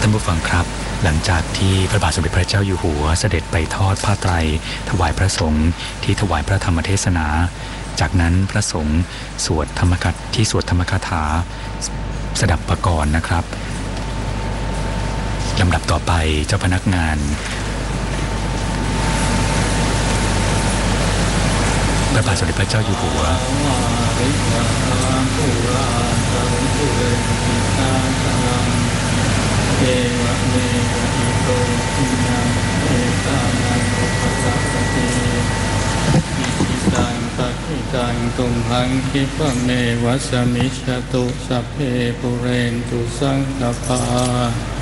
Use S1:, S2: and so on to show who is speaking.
S1: ท่านผู้ฟังครับหลังจากที่พระบาทสมเด็จพระเจ้าอยู่หัวเสด็จไปทอดผ้าไตรถวายพระสงฆ์ที่ถวายพระธรรมเทศนาจากนั้นพระสงฆ์สวดธรรมคาถาสดับประกรณ์นะครับลำดับต่อไปเจ้าพนักงานพระบาทสมเด็จพระเจ้าอยู่หัวเอวะเมวะอิโตทินังเอตานังอุปสัพพติอิทิตังปัจจิตังตุมหังคิปะเมวะสมิชตุสัพเพปุเรนตุสังฆปา